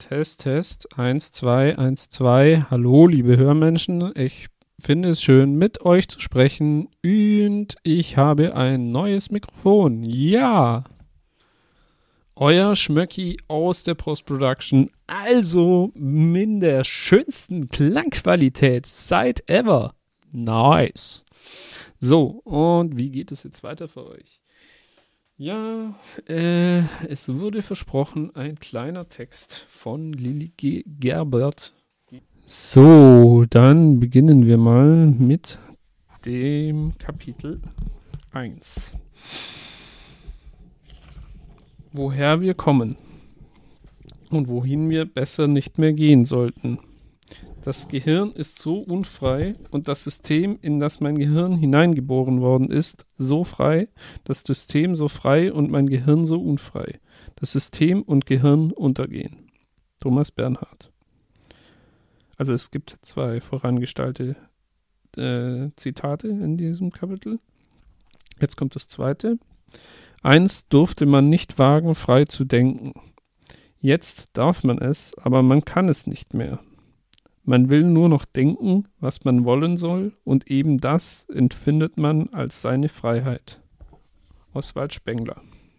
Test, Test. 1, 2, 1, 2. Hallo, liebe Hörmenschen. Ich finde es schön, mit euch zu sprechen. Und ich habe ein neues Mikrofon. Ja. Euer Schmöcki aus der Post-Production. Also in der schönsten Klangqualität seit ever. Nice. So, und wie geht es jetzt weiter für euch? Ja, es wurde versprochen, ein kleiner Text von Lilly Gerbert. So, dann beginnen wir mal mit dem Kapitel 1. Woher wir kommen und wohin wir besser nicht mehr gehen sollten. Das Gehirn ist so unfrei und das System, in das mein Gehirn hineingeboren worden ist, so frei, das System so frei und mein Gehirn so unfrei. Das System und Gehirn untergehen. Thomas Bernhard. Also es gibt zwei vorangestellte Zitate in diesem Kapitel. Jetzt kommt das zweite. Einst durfte man nicht wagen, frei zu denken. Jetzt darf man es, aber man kann es nicht mehr. Man will nur noch denken, was man wollen soll, und eben das empfindet man als seine Freiheit. Oswald Spengler.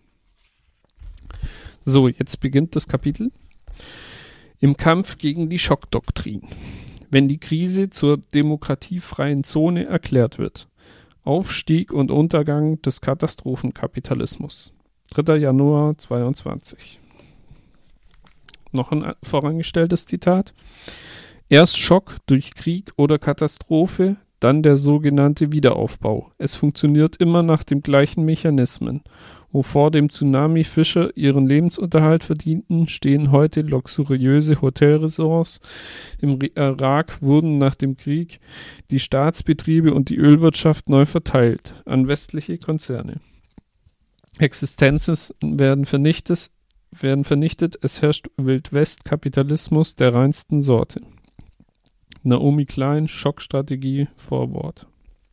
So, jetzt beginnt das Kapitel. Im Kampf gegen die Schockdoktrin. Wenn die Krise zur demokratiefreien Zone erklärt wird. Aufstieg und Untergang des Katastrophenkapitalismus. 3. Januar 22. Noch ein vorangestelltes Zitat. Erst Schock durch Krieg oder Katastrophe, dann der sogenannte Wiederaufbau. Es funktioniert immer nach den gleichen Mechanismen. Wo vor dem Tsunami Fischer ihren Lebensunterhalt verdienten, stehen heute luxuriöse Hotelresorts. Im Irak wurden nach dem Krieg die Staatsbetriebe und die Ölwirtschaft neu verteilt an westliche Konzerne. Existenzen werden vernichtet, es herrscht Wildwest-Kapitalismus der reinsten Sorte. Naomi Klein, Schockstrategie, Vorwort.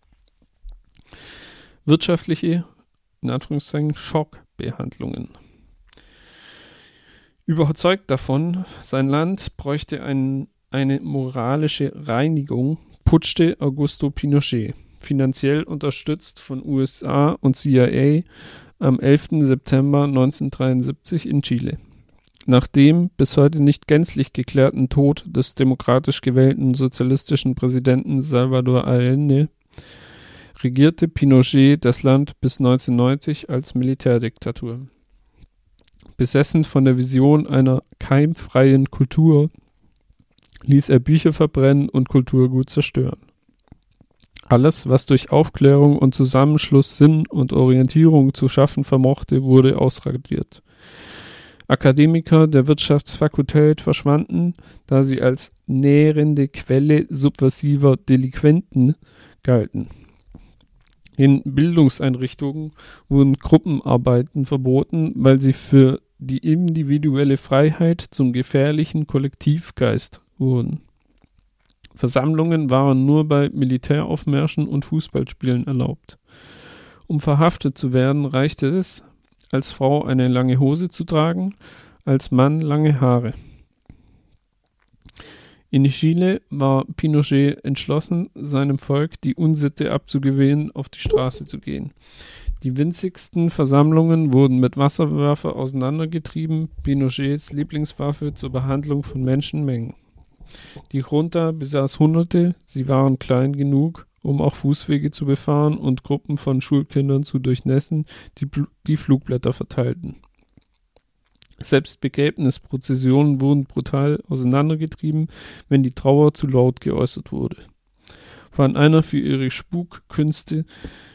Wirtschaftliche, in Anführungszeichen, Schockbehandlungen. Überzeugt davon, sein Land bräuchte eine moralische Reinigung, putschte Augusto Pinochet, finanziell unterstützt von USA und CIA, am 11. September 1973 in Chile. Nach dem bis heute nicht gänzlich geklärten Tod des demokratisch gewählten sozialistischen Präsidenten Salvador Allende regierte Pinochet das Land bis 1990 als Militärdiktatur. Besessen von der Vision einer keimfreien Kultur ließ er Bücher verbrennen und Kulturgut zerstören. Alles, was durch Aufklärung und Zusammenschluss Sinn und Orientierung zu schaffen vermochte, wurde ausradiert. Akademiker der Wirtschaftsfakultät verschwanden, da sie als nährende Quelle subversiver Delinquenten galten. In Bildungseinrichtungen wurden Gruppenarbeiten verboten, weil sie für die individuelle Freiheit zum gefährlichen Kollektivgeist wurden. Versammlungen waren nur bei Militäraufmärschen und Fußballspielen erlaubt. Um verhaftet zu werden, reichte es, als Frau eine lange Hose zu tragen, als Mann lange Haare. In Chile war Pinochet entschlossen, seinem Volk die Unsitte abzugewöhnen, auf die Straße zu gehen. Die winzigsten Versammlungen wurden mit Wasserwerfer auseinandergetrieben, Pinochets Lieblingswaffe zur Behandlung von Menschenmengen. Die Junta besaß Hunderte, sie waren klein genug, um auch Fußwege zu befahren und Gruppen von Schulkindern zu durchnässen, die Flugblätter verteilten. Selbst Begräbnisprozessionen wurden brutal auseinandergetrieben, wenn die Trauer zu laut geäußert wurde. Von einer für ihre Spuckkünste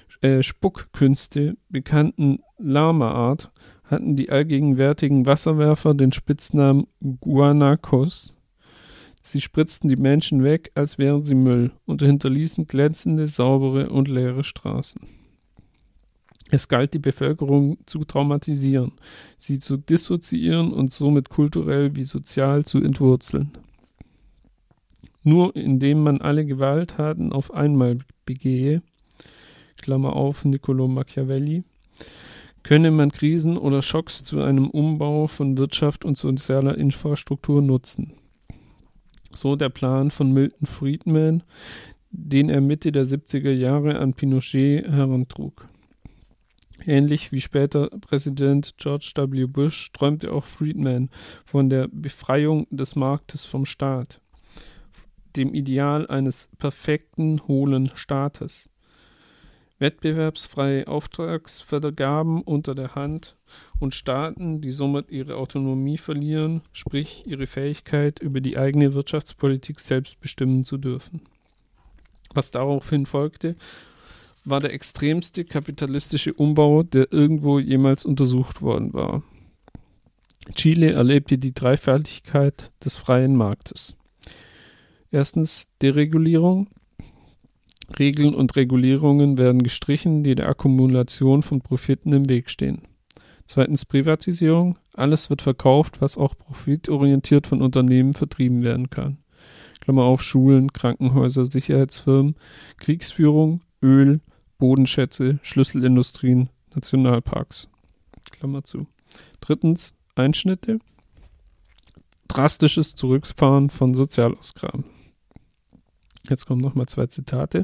bekannten Lama-Art hatten die allgegenwärtigen Wasserwerfer den Spitznamen Guanacos. Sie spritzten die Menschen weg, als wären sie Müll, und hinterließen glänzende, saubere und leere Straßen. Es galt, die Bevölkerung zu traumatisieren, sie zu dissoziieren und somit kulturell wie sozial zu entwurzeln. Nur indem man alle Gewalttaten auf einmal begehe, Klammer auf, Niccolò Machiavelli, könne man Krisen oder Schocks zu einem Umbau von Wirtschaft und sozialer Infrastruktur nutzen. So der Plan von Milton Friedman, den er Mitte der 70er Jahre an Pinochet herantrug. Ähnlich wie später Präsident George W. Bush träumte auch Friedman von der Befreiung des Marktes vom Staat, dem Ideal eines perfekten, hohlen Staates. Wettbewerbsfreie Auftragsvergaben unter der Hand und Staaten, die somit ihre Autonomie verlieren, sprich ihre Fähigkeit, über die eigene Wirtschaftspolitik selbst bestimmen zu dürfen. Was daraufhin folgte, war der extremste kapitalistische Umbau, der irgendwo jemals untersucht worden war. Chile erlebte die Dreifaltigkeit des freien Marktes. Erstens Deregulierung. Regeln und Regulierungen werden gestrichen, die der Akkumulation von Profiten im Weg stehen. Zweitens Privatisierung. Alles wird verkauft, was auch profitorientiert von Unternehmen vertrieben werden kann. Klammer auf, Schulen, Krankenhäuser, Sicherheitsfirmen, Kriegsführung, Öl, Bodenschätze, Schlüsselindustrien, Nationalparks. Klammer zu. Drittens Einschnitte. Drastisches Zurückfahren von Sozialausgaben. Jetzt kommen nochmal 2 Zitate.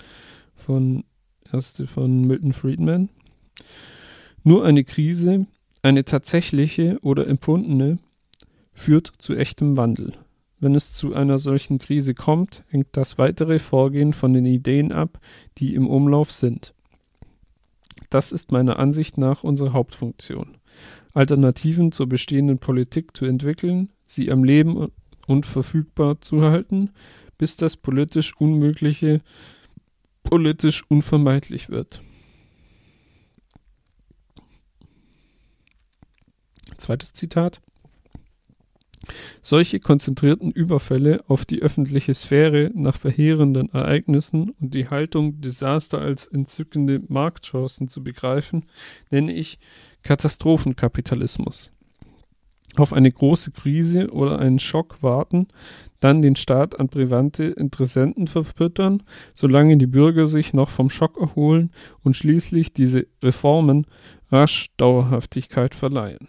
Erste von Milton Friedman. Nur eine Krise, eine tatsächliche oder empfundene, führt zu echtem Wandel. Wenn es zu einer solchen Krise kommt, hängt das weitere Vorgehen von den Ideen ab, die im Umlauf sind. Das ist meiner Ansicht nach unsere Hauptfunktion. Alternativen zur bestehenden Politik zu entwickeln, sie am Leben und verfügbar zu halten, bis das politisch Unmögliche politisch unvermeidlich wird. Zweites Zitat. Solche konzentrierten Überfälle auf die öffentliche Sphäre nach verheerenden Ereignissen und die Haltung, Desaster als entzückende Marktchancen zu begreifen, nenne ich Katastrophenkapitalismus. Auf eine große Krise oder einen Schock warten, dann den Staat an private Interessenten verfüttern, solange die Bürger sich noch vom Schock erholen und schließlich diese Reformen rasch Dauerhaftigkeit verleihen.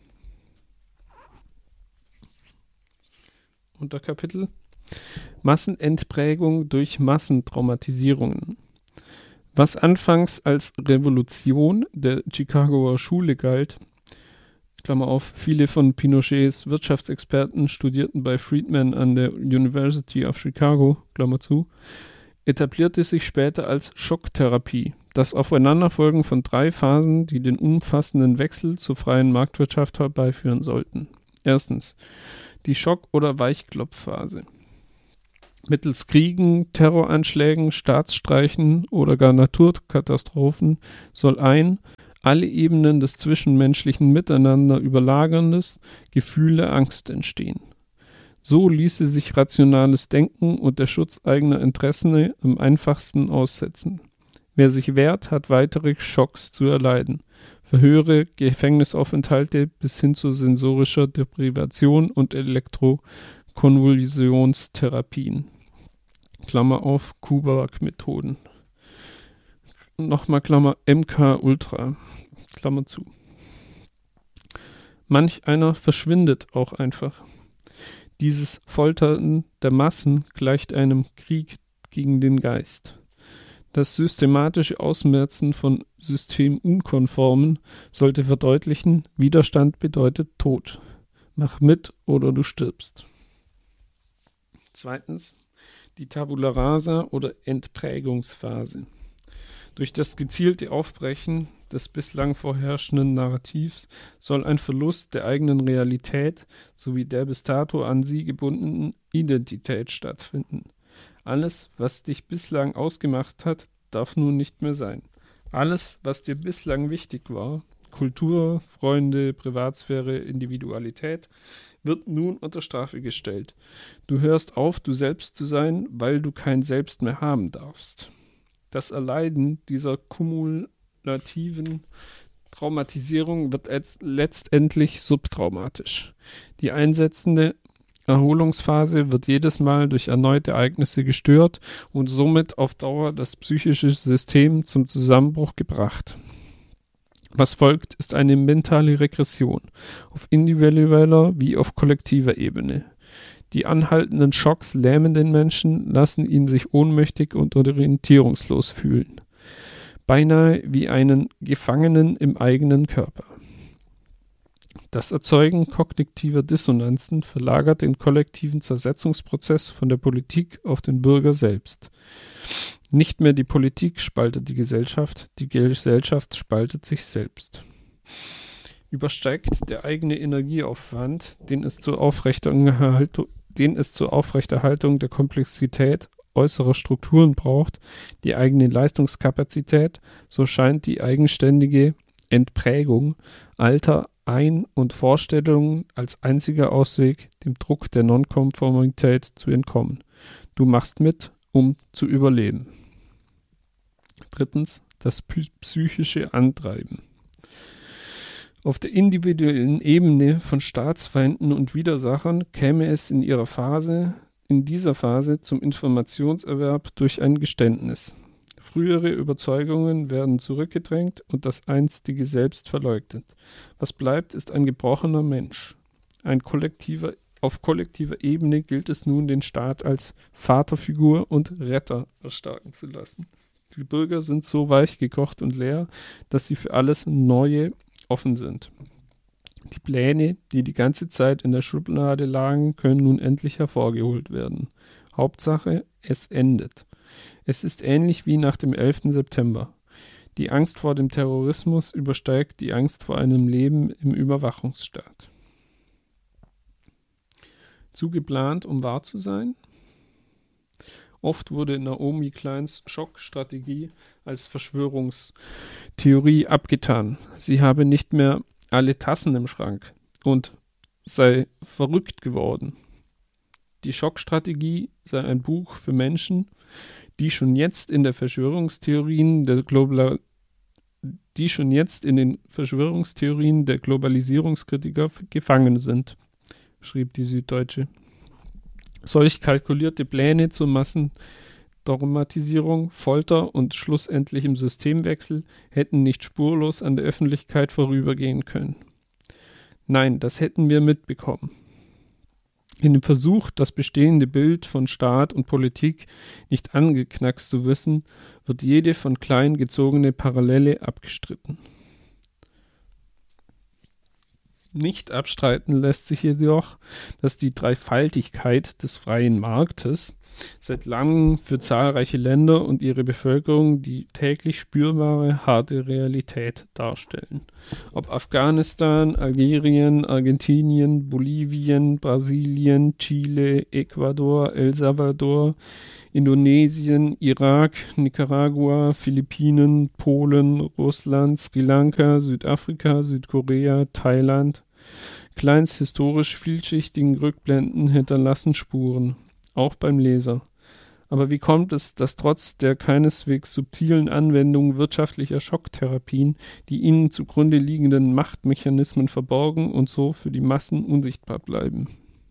Unterkapitel Massenentprägung durch Massentraumatisierungen. Was anfangs als Revolution der Chicagoer Schule galt, Klammer auf, viele von Pinochets Wirtschaftsexperten studierten bei Friedman an der University of Chicago, Klammer zu, etablierte sich später als Schocktherapie, das Aufeinanderfolgen von 3 Phasen, die den umfassenden Wechsel zur freien Marktwirtschaft herbeiführen sollten. Erstens, die Schock- oder Weichklopfphase. Mittels Kriegen, Terroranschlägen, Staatsstreichen oder gar Naturkatastrophen soll alle Ebenen des zwischenmenschlichen Miteinander überlagerndes Gefühl der Angst entstehen. So ließe sich rationales Denken und der Schutz eigener Interessen am einfachsten aussetzen. Wer sich wehrt, hat weitere Schocks zu erleiden. Verhöre, Gefängnisaufenthalte bis hin zu sensorischer Deprivation und Elektrokonvulsionstherapien. Klammer auf, Kuback-Methoden. Nochmal Klammer MK Ultra, Klammer zu. Manch einer verschwindet auch einfach. Dieses Foltern der Massen gleicht einem Krieg gegen den Geist. Das systematische Ausmerzen von Systemunkonformen sollte verdeutlichen, Widerstand bedeutet Tod. Mach mit oder du stirbst. Zweitens, die Tabula Rasa oder Entprägungsphase. Durch das gezielte Aufbrechen des bislang vorherrschenden Narrativs soll ein Verlust der eigenen Realität sowie der bis dato an sie gebundenen Identität stattfinden. Alles, was dich bislang ausgemacht hat, darf nun nicht mehr sein. Alles, was dir bislang wichtig war, Kultur, Freunde, Privatsphäre, Individualität, wird nun unter Strafe gestellt. Du hörst auf, du selbst zu sein, weil du kein Selbst mehr haben darfst. Das Erleiden dieser kumulativen Traumatisierung wird letztendlich subtraumatisch. Die einsetzende Erholungsphase wird jedes Mal durch erneute Ereignisse gestört und somit auf Dauer das psychische System zum Zusammenbruch gebracht. Was folgt, ist eine mentale Regression, auf individueller wie auf kollektiver Ebene. Die anhaltenden Schocks lähmen den Menschen, lassen ihn sich ohnmächtig und orientierungslos fühlen. Beinahe wie einen Gefangenen im eigenen Körper. Das Erzeugen kognitiver Dissonanzen verlagert den kollektiven Zersetzungsprozess von der Politik auf den Bürger selbst. Nicht mehr die Politik spaltet die Gesellschaft spaltet sich selbst. Übersteigt der eigene Energieaufwand, den es zur Aufrechterhaltung der Komplexität äußerer Strukturen braucht, die eigene Leistungskapazität, so scheint die eigenständige Entprägung alter Ein- und Vorstellungen als einziger Ausweg, dem Druck der Nonkonformität zu entkommen. Du machst mit, um zu überleben. 3. Das psychische Antreiben. Auf der individuellen Ebene von Staatsfeinden und Widersachern käme es in dieser Phase zum Informationserwerb durch ein Geständnis. Frühere Überzeugungen werden zurückgedrängt und das einstige Selbst verleugnet. Was bleibt, ist ein gebrochener Mensch. Auf kollektiver Ebene gilt es nun, den Staat als Vaterfigur und Retter erstarken zu lassen. Die Bürger sind so weich gekocht und leer, dass sie für alles Neue offen sind. Die Pläne, die die ganze Zeit in der Schublade lagen, können nun endlich hervorgeholt werden. Hauptsache, es endet. Es ist ähnlich wie nach dem 11. September. Die Angst vor dem Terrorismus übersteigt die Angst vor einem Leben im Überwachungsstaat. Zu geplant, um wahr zu sein? Oft wurde Naomi Kleins Schockstrategie als Verschwörungstheorie abgetan. Sie habe nicht mehr alle Tassen im Schrank und sei verrückt geworden. Die Schockstrategie sei ein Buch für Menschen, die schon jetzt in den Verschwörungstheorien der Globalisierungskritiker gefangen sind, schrieb die Süddeutsche. Solch kalkulierte Pläne zur Massendogmatisierung, Folter und schlussendlichem Systemwechsel hätten nicht spurlos an der Öffentlichkeit vorübergehen können. Nein, das hätten wir mitbekommen. In dem Versuch, das bestehende Bild von Staat und Politik nicht angeknackst zu wissen, wird jede von klein gezogene Parallele abgestritten. Nicht abstreiten lässt sich jedoch, dass die Dreifaltigkeit des freien Marktes seit langem für zahlreiche Länder und ihre Bevölkerung die täglich spürbare harte Realität darstellen. Ob Afghanistan, Algerien, Argentinien, Bolivien, Brasilien, Chile, Ecuador, El Salvador, Indonesien, Irak, Nicaragua, Philippinen, Polen, Russland, Sri Lanka, Südafrika, Südkorea, Thailand. Kleins historisch vielschichtigen Rückblenden hinterlassen Spuren, auch beim Leser. Aber wie kommt es, dass trotz der keineswegs subtilen Anwendung wirtschaftlicher Schocktherapien die ihnen zugrunde liegenden Machtmechanismen verborgen und so für die Massen unsichtbar bleiben?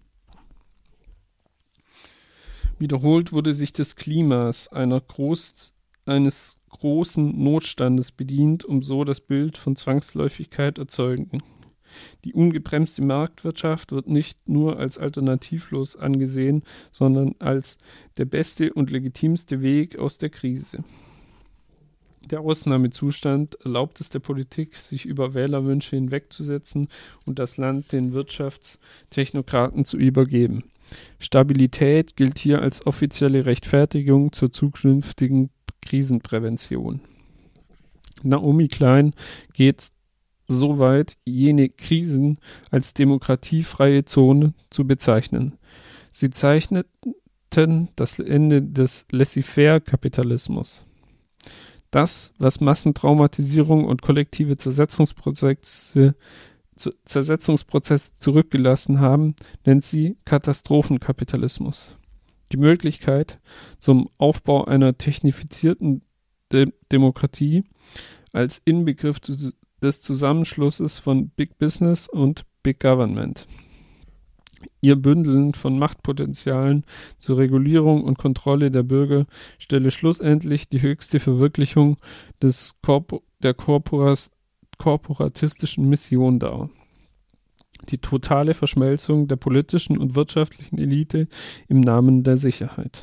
Wiederholt wurde sich des Klimas eines großen Notstandes bedient, um so das Bild von Zwangsläufigkeit erzeugen. Die ungebremste Marktwirtschaft wird nicht nur als alternativlos angesehen, sondern als der beste und legitimste Weg aus der Krise. Der Ausnahmezustand erlaubt es der Politik, sich über Wählerwünsche hinwegzusetzen und das Land den Wirtschaftstechnokraten zu übergeben. Stabilität gilt hier als offizielle Rechtfertigung zur zukünftigen Krisenprävention. Naomi Klein geht so weit, jene Krisen als demokratiefreie Zone zu bezeichnen. Sie zeichneten das Ende des Laissez-faire-Kapitalismus. Das, was Massentraumatisierung und kollektive Zersetzungsprozesse zurückgelassen haben, nennt sie Katastrophenkapitalismus. Die Möglichkeit zum Aufbau einer technifizierten Demokratie als Inbegriff des Zusammenschlusses von Big Business und Big Government. Ihr Bündeln von Machtpotenzialen zur Regulierung und Kontrolle der Bürger stelle schlussendlich die höchste Verwirklichung der korporatistischen Mission dar. Die totale Verschmelzung der politischen und wirtschaftlichen Elite im Namen der Sicherheit.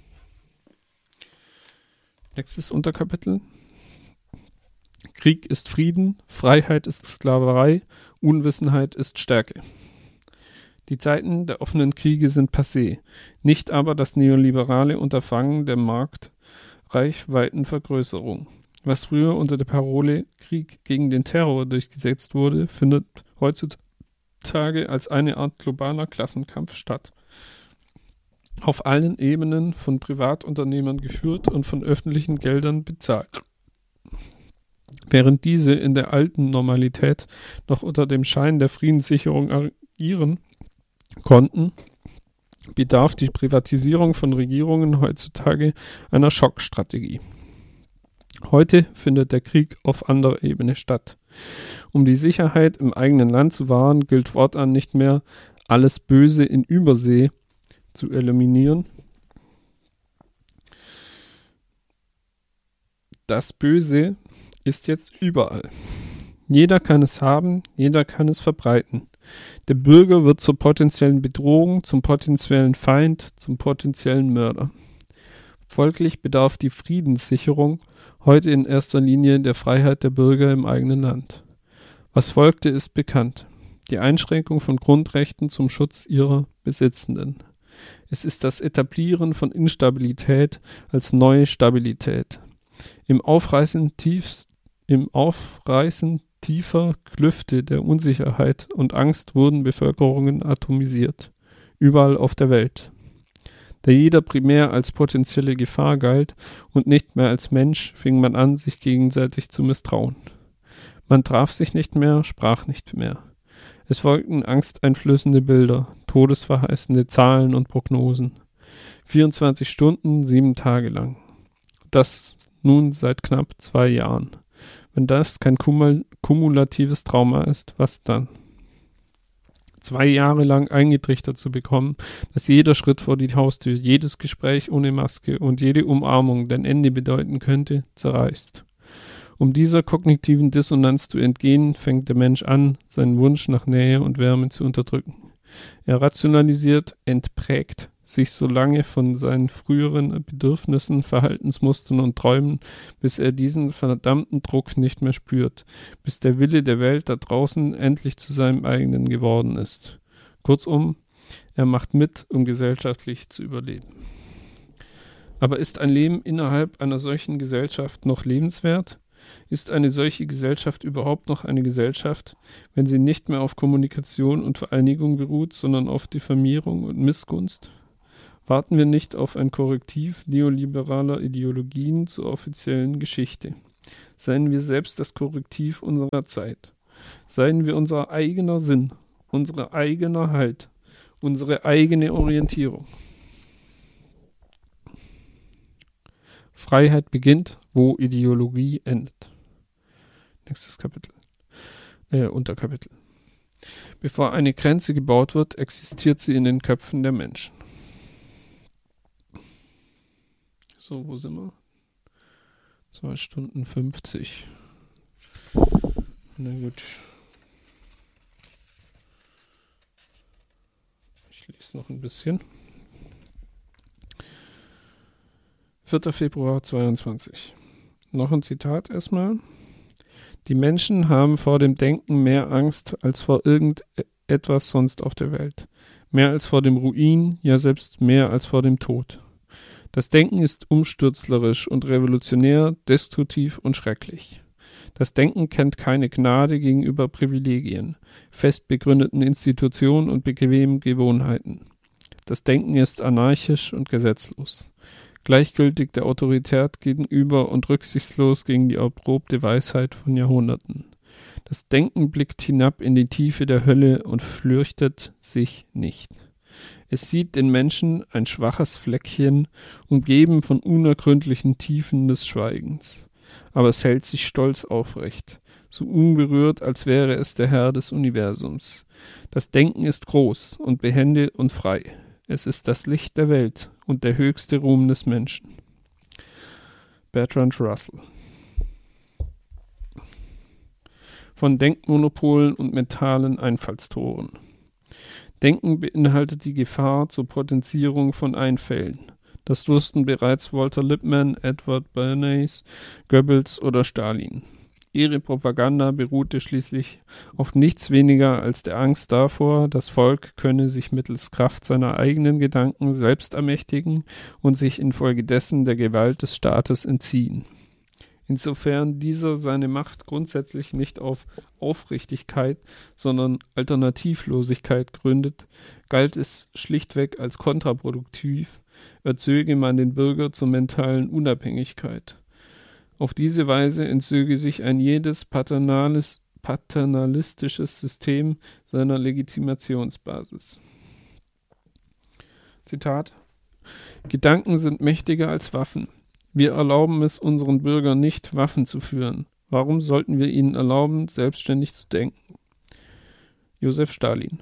Nächstes Unterkapitel. Krieg ist Frieden, Freiheit ist Sklaverei, Unwissenheit ist Stärke. Die Zeiten der offenen Kriege sind passé, nicht aber das neoliberale Unterfangen der Marktreichweitenvergrößerung. Was früher unter der Parole Krieg gegen den Terror durchgesetzt wurde, findet heutzutage als eine Art globaler Klassenkampf statt. Auf allen Ebenen von Privatunternehmern geführt und von öffentlichen Geldern bezahlt. Während diese in der alten Normalität noch unter dem Schein der Friedenssicherung agieren konnten, bedarf die Privatisierung von Regierungen heutzutage einer Schockstrategie. Heute findet der Krieg auf anderer Ebene statt. Um die Sicherheit im eigenen Land zu wahren, gilt fortan nicht mehr, alles Böse in Übersee zu eliminieren. Das Böse ist jetzt überall. Jeder kann es haben, jeder kann es verbreiten. Der Bürger wird zur potenziellen Bedrohung, zum potenziellen Feind, zum potenziellen Mörder. Folglich bedarf die Friedenssicherung heute in erster Linie der Freiheit der Bürger im eigenen Land. Was folgte, ist bekannt. Die Einschränkung von Grundrechten zum Schutz ihrer Besitzenden. Es ist das Etablieren von Instabilität als neue Stabilität. Im Aufreißen tiefer Klüfte der Unsicherheit und Angst wurden Bevölkerungen atomisiert. Überall auf der Welt. Da jeder primär als potenzielle Gefahr galt und nicht mehr als Mensch, fing man an, sich gegenseitig zu misstrauen. Man traf sich nicht mehr, sprach nicht mehr. Es folgten angsteinflößende Bilder, todesverheißende Zahlen und Prognosen. 24 Stunden, 7 Tage lang. Das nun seit knapp 2 Jahren. Wenn das kein kumulatives Trauma ist, was dann? 2 Jahre lang eingetrichtert zu bekommen, dass jeder Schritt vor die Haustür, jedes Gespräch ohne Maske und jede Umarmung dein Ende bedeuten könnte, zerreißt. Um dieser kognitiven Dissonanz zu entgehen, fängt der Mensch an, seinen Wunsch nach Nähe und Wärme zu unterdrücken. Er rationalisiert, entprägt sich so lange von seinen früheren Bedürfnissen, Verhaltensmustern und Träumen, bis er diesen verdammten Druck nicht mehr spürt, bis der Wille der Welt da draußen endlich zu seinem eigenen geworden ist. Kurzum, er macht mit, um gesellschaftlich zu überleben. Aber ist ein Leben innerhalb einer solchen Gesellschaft noch lebenswert? Ist eine solche Gesellschaft überhaupt noch eine Gesellschaft, wenn sie nicht mehr auf Kommunikation und Vereinigung beruht, sondern auf Diffamierung und Missgunst? Warten wir nicht auf ein Korrektiv neoliberaler Ideologien zur offiziellen Geschichte. Seien wir selbst das Korrektiv unserer Zeit. Seien wir unser eigener Sinn, unser eigener Halt, unsere eigene Orientierung. Freiheit beginnt, wo Ideologie endet. Nächstes Kapitel. Unterkapitel. Bevor eine Grenze gebaut wird, existiert sie in den Köpfen der Menschen. So, wo sind wir? 2 Stunden 50. Na gut. Ich lese noch ein bisschen. 4. Februar 22. Noch ein Zitat erstmal. Die Menschen haben vor dem Denken mehr Angst als vor irgendetwas sonst auf der Welt. Mehr als vor dem Ruin, ja selbst mehr als vor dem Tod. Das Denken ist umstürzlerisch und revolutionär, destruktiv und schrecklich. Das Denken kennt keine Gnade gegenüber Privilegien, fest begründeten Institutionen und bequemen Gewohnheiten. Das Denken ist anarchisch und gesetzlos. Gleichgültig der Autorität gegenüber und rücksichtslos gegen die erprobte Weisheit von Jahrhunderten. Das Denken blickt hinab in die Tiefe der Hölle und fürchtet sich nicht. Es sieht den Menschen ein schwaches Fleckchen, umgeben von unergründlichen Tiefen des Schweigens. Aber es hält sich stolz aufrecht, so unberührt, als wäre es der Herr des Universums. Das Denken ist groß und behende und frei. Es ist das Licht der Welt und der höchste Ruhm des Menschen. Bertrand Russell. von Denkmonopolen und mentalen Einfallstoren. Denken beinhaltet die Gefahr zur Potenzierung von Einfällen. Das wussten bereits Walter Lippmann, Edward Bernays, Goebbels oder Stalin. Ihre Propaganda beruhte schließlich auf nichts weniger als der Angst davor, das Volk könne sich mittels Kraft seiner eigenen Gedanken selbst ermächtigen und sich infolgedessen der Gewalt des Staates entziehen. Insofern dieser seine Macht grundsätzlich nicht auf Aufrichtigkeit, sondern Alternativlosigkeit gründet, galt es schlichtweg als kontraproduktiv, erzöge man den Bürger zur mentalen Unabhängigkeit. Auf diese Weise entzöge sich ein jedes paternalistisches System seiner Legitimationsbasis. Zitat: Gedanken sind mächtiger als Waffen. Wir erlauben es unseren Bürgern nicht, Waffen zu führen. Warum sollten wir ihnen erlauben, selbstständig zu denken? Josef Stalin.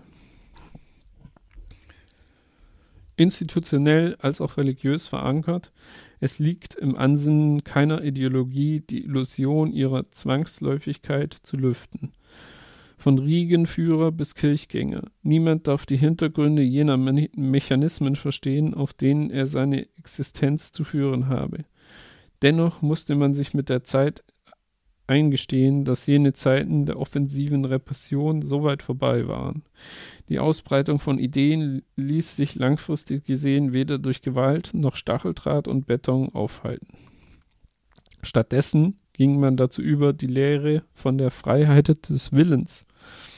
Institutionell als auch religiös verankert, es liegt im Ansinnen keiner Ideologie, die Illusion ihrer Zwangsläufigkeit zu lüften. Von Riegenführer bis Kirchgänger, niemand darf die Hintergründe jener Mechanismen verstehen, auf denen er seine Existenz zu führen habe. Dennoch musste man sich mit der Zeit eingestehen, dass jene Zeiten der offensiven Repression so weit vorbei waren. Die Ausbreitung von Ideen ließ sich langfristig gesehen weder durch Gewalt noch Stacheldraht und Beton aufhalten. Stattdessen ging man dazu über, die Lehre von der Freiheit des Willens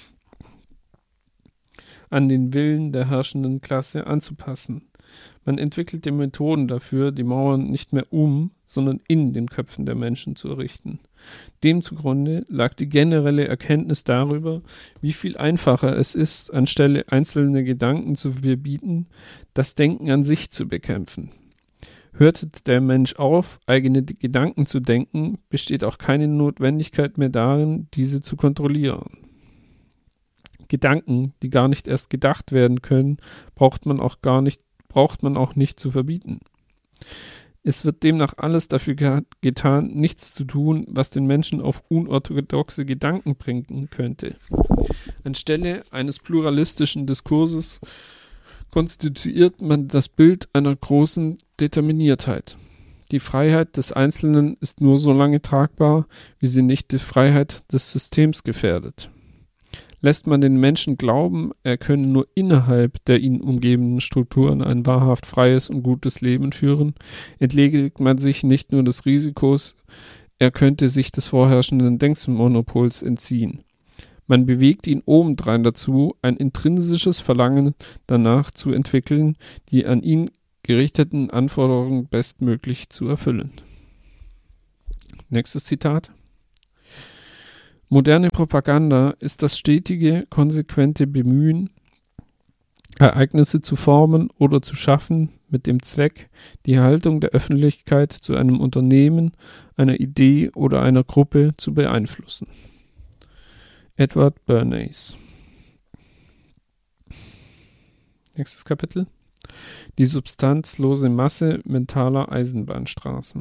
an den Willen der herrschenden Klasse anzupassen. Man entwickelte Methoden dafür, die Mauern nicht mehr sondern in den Köpfen der Menschen zu errichten. Dem zugrunde lag die generelle Erkenntnis darüber, wie viel einfacher es ist, anstelle einzelne Gedanken zu verbieten, das Denken an sich zu bekämpfen. Hörte der Mensch auf, eigene Gedanken zu denken, besteht auch keine Notwendigkeit mehr darin, diese zu kontrollieren. Gedanken, die gar nicht erst gedacht werden können, braucht man auch nicht zu verbieten. Es wird demnach alles dafür getan, nichts zu tun, was den Menschen auf unorthodoxe Gedanken bringen könnte. Anstelle eines pluralistischen Diskurses konstituiert man das Bild einer großen Determiniertheit. Die Freiheit des Einzelnen ist nur so lange tragbar, wie sie nicht die Freiheit des Systems gefährdet. Lässt man den Menschen glauben, er könne nur innerhalb der ihn umgebenden Strukturen ein wahrhaft freies und gutes Leben führen, entledigt man sich nicht nur des Risikos, er könnte sich des vorherrschenden Denkmonopols entziehen. Man bewegt ihn obendrein dazu, ein intrinsisches Verlangen danach zu entwickeln, die an ihn gerichteten Anforderungen bestmöglich zu erfüllen. Nächstes Zitat. Moderne Propaganda ist das stetige, konsequente Bemühen, Ereignisse zu formen oder zu schaffen, mit dem Zweck, die Haltung der Öffentlichkeit zu einem Unternehmen, einer Idee oder einer Gruppe zu beeinflussen. Edward Bernays. Nächstes Kapitel. Die substanzlose Masse mentaler Eisenbahnstraßen.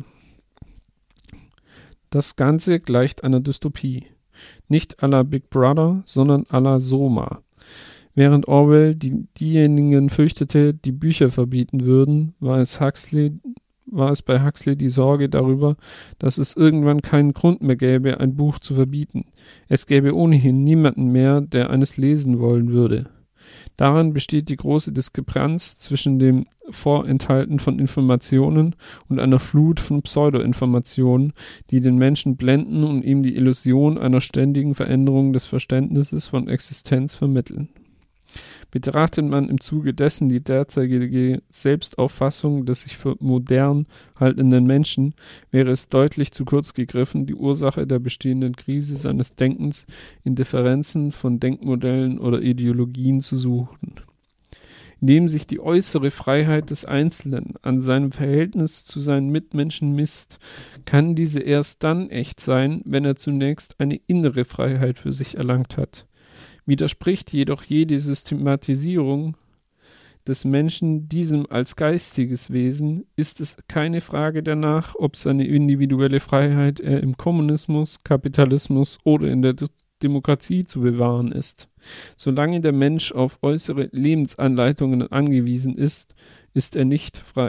Das Ganze gleicht einer Dystopie. Nicht à la Big Brother, sondern à la Soma. Während Orwell diejenigen fürchtete, die Bücher verbieten würden, war es bei Huxley die Sorge darüber, dass es irgendwann keinen Grund mehr gäbe, ein Buch zu verbieten. Es gäbe ohnehin niemanden mehr, der eines lesen wollen würde. Darin besteht die große Diskrepanz zwischen dem Vorenthalten von Informationen und einer Flut von Pseudoinformationen, die den Menschen blenden und ihm die Illusion einer ständigen Veränderung des Verständnisses von Existenz vermitteln. Betrachtet man im Zuge dessen die derzeitige Selbstauffassung des sich für modern haltenden Menschen, wäre es deutlich zu kurz gegriffen, die Ursache der bestehenden Krise seines Denkens in Differenzen von Denkmodellen oder Ideologien zu suchen. Indem sich die äußere Freiheit des Einzelnen an seinem Verhältnis zu seinen Mitmenschen misst, kann diese erst dann echt sein, wenn er zunächst eine innere Freiheit für sich erlangt hat. Widerspricht jedoch jede Systematisierung des Menschen diesem als geistiges Wesen, ist es keine Frage danach, ob seine individuelle Freiheit er im Kommunismus, Kapitalismus oder in der Demokratie zu bewahren ist. Solange der Mensch auf äußere Lebensanleitungen angewiesen ist, ist er nicht frei.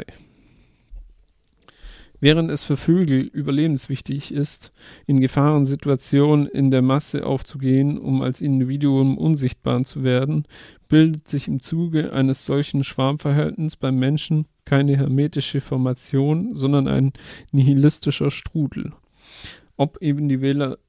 Während es für Vögel überlebenswichtig ist, in Gefahrensituationen in der Masse aufzugehen, um als Individuum unsichtbar zu werden, bildet sich im Zuge eines solchen Schwarmverhaltens beim Menschen keine hermetische Formation, sondern ein nihilistischer Strudel. Ob individueller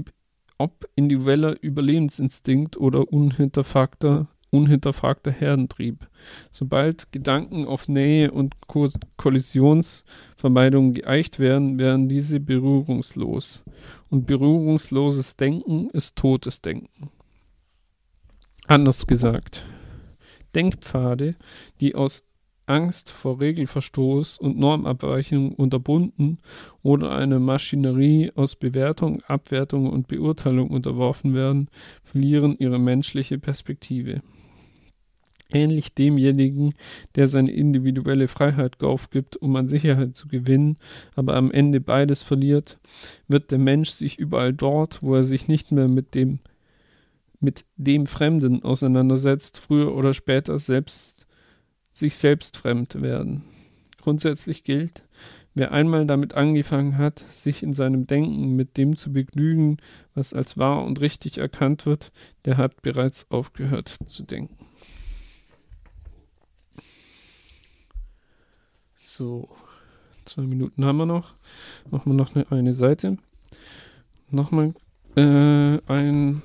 Überlebensinstinkt oder unhinterfragter Herdentrieb. Sobald Gedanken auf Nähe und Kollisionsvermeidung geeicht werden, werden diese berührungslos. Und berührungsloses Denken ist totes Denken. Anders gesagt, Denkpfade, die aus Angst vor Regelverstoß und Normabweichung unterbunden oder einer Maschinerie aus Bewertung, Abwertung und Beurteilung unterworfen werden, verlieren ihre menschliche Perspektive. Ähnlich demjenigen, der seine individuelle Freiheit aufgibt, um an Sicherheit zu gewinnen, aber am Ende beides verliert, wird der Mensch sich überall dort, wo er sich nicht mehr mit dem Fremden auseinandersetzt, früher oder später sich selbst fremd werden. Grundsätzlich gilt, wer einmal damit angefangen hat, sich in seinem Denken mit dem zu begnügen, was als wahr und richtig erkannt wird, der hat bereits aufgehört zu denken. So, 2 Minuten haben wir noch. Machen wir noch eine Seite. Nochmal eine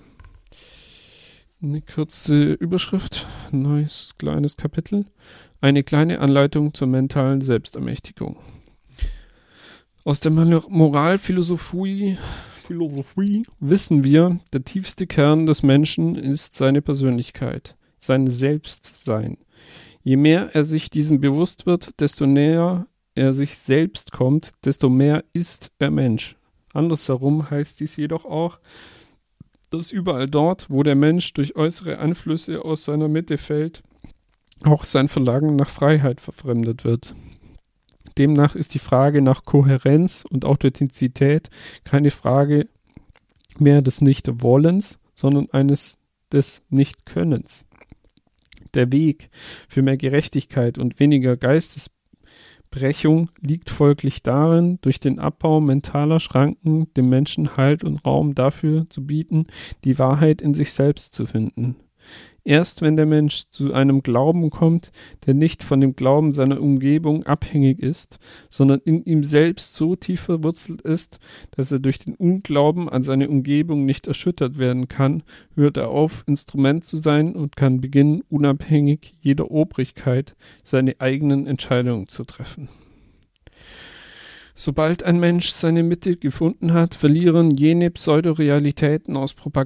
kurze Überschrift, neues kleines Kapitel. Eine kleine Anleitung zur mentalen Selbstermächtigung. Aus der Moralphilosophie wissen wir, der tiefste Kern des Menschen ist seine Persönlichkeit, sein Selbstsein. Je mehr er sich diesem bewusst wird, desto näher er sich selbst kommt, desto mehr ist er Mensch. Andersherum heißt dies jedoch auch, dass überall dort, wo der Mensch durch äußere Einflüsse aus seiner Mitte fällt, auch sein Verlangen nach Freiheit verfremdet wird. Demnach ist die Frage nach Kohärenz und Authentizität keine Frage mehr des Nicht-Wollens, sondern eines des Nicht-Könnens. Der Weg für mehr Gerechtigkeit und weniger Geistesbrechung liegt folglich darin, durch den Abbau mentaler Schranken dem Menschen Halt und Raum dafür zu bieten, die Wahrheit in sich selbst zu finden. Erst wenn der Mensch zu einem Glauben kommt, der nicht von dem Glauben seiner Umgebung abhängig ist, sondern in ihm selbst so tief verwurzelt ist, dass er durch den Unglauben an seine Umgebung nicht erschüttert werden kann, hört er auf, Instrument zu sein und kann beginnen, unabhängig jeder Obrigkeit seine eigenen Entscheidungen zu treffen. Sobald ein Mensch seine Mitte gefunden hat, verlieren jene Pseudorealitäten aus Propaganda